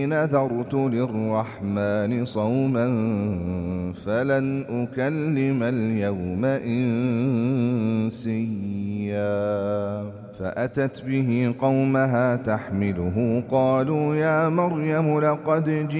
نذرت للرحمن صوما فلن أكلم اليوم إنسيا فأتت به قومها تحمله قالوا يا مريم لقد